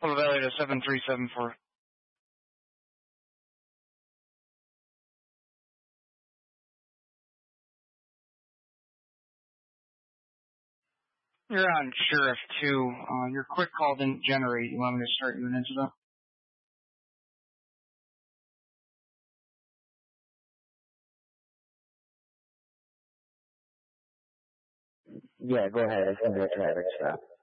Buffalo Valley to 7374. You're on Sheriff 2. Your quick call didn't generate. You want me to start you an incident? Yeah, go ahead. It's under traffic stop.